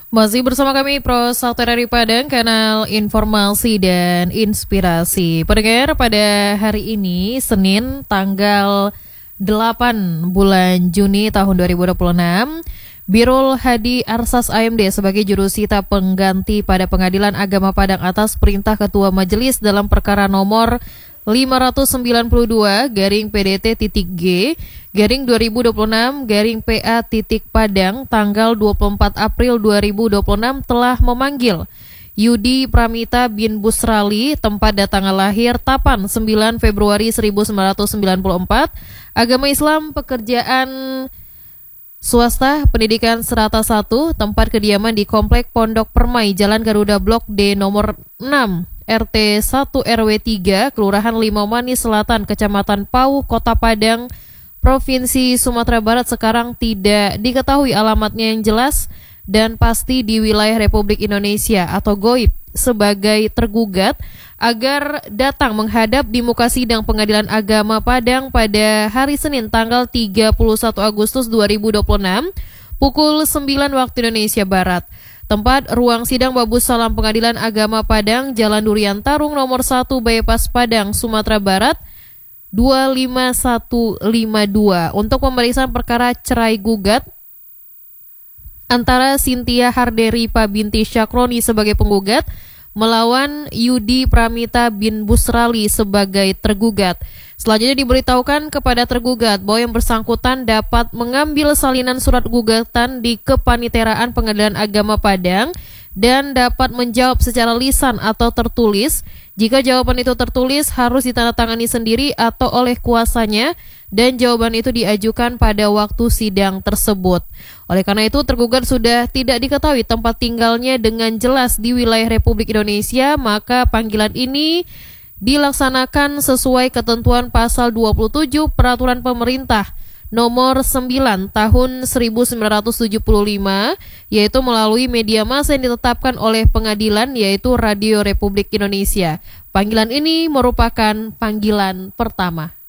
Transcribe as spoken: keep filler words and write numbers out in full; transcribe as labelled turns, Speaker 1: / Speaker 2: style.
Speaker 1: Masih bersama kami Pro Salterari Padang, kanal informasi dan inspirasi. Pendengar, pada hari ini Senin tanggal delapan bulan Juni tahun dua ribu dua puluh enam, Birul Hadi Arsas A M D sebagai jurusita pengganti pada Pengadilan Agama Padang atas perintah Ketua Majelis dalam perkara nomor lima ratus sembilan puluh dua garing P D T titik G garing dua ribu dua puluh enam garing P A titik Padang tanggal dua puluh empat April dua ribu dua puluh enam telah memanggil Yudi Pramita bin Busrali, tempat dan tanggal lahir Tapan sembilan Februari seribu sembilan ratus sembilan puluh empat, agama Islam, pekerjaan swasta, pendidikan serata satu, tempat kediaman di Komplek Pondok Permai, Jalan Garuda Blok D nomor enam, R T satu R W tiga, Kelurahan Limau Manis Selatan, Kecamatan Pau, Kota Padang, Provinsi Sumatera Barat. Sekarang tidak diketahui alamatnya yang jelas dan pasti di wilayah Republik Indonesia atau goib, sebagai tergugat agar datang menghadap di muka sidang Pengadilan Agama Padang pada hari Senin tanggal tiga puluh satu Agustus dua ribu dua puluh enam pukul sembilan waktu Indonesia Barat. Tempat ruang sidang Babus Salam Pengadilan Agama Padang, Jalan Durian Tarung nomor satu, Bypass Padang, Sumatera Barat dua lima satu lima dua, untuk pemeriksaan perkara cerai gugat antara Cynthia Harderipa binti Syakroni sebagai penggugat melawan Yudi Pramita bin Busrali sebagai tergugat. Selanjutnya diberitahukan kepada tergugat bahwa yang bersangkutan dapat mengambil salinan surat gugatan di Kepaniteraan Pengadilan Agama Padang dan dapat menjawab secara lisan atau tertulis. Jika jawaban itu tertulis, harus ditandatangani sendiri atau oleh kuasanya dan jawaban itu diajukan pada waktu sidang tersebut. Oleh karena itu, tergugat sudah tidak diketahui tempat tinggalnya dengan jelas di wilayah Republik Indonesia, maka panggilan ini dilaksanakan sesuai ketentuan pasal dua puluh tujuh Peraturan Pemerintah nomor sembilan tahun seribu sembilan ratus tujuh puluh lima, yaitu melalui media massa yang ditetapkan oleh pengadilan, yaitu Radio Republik Indonesia. Panggilan ini merupakan panggilan pertama.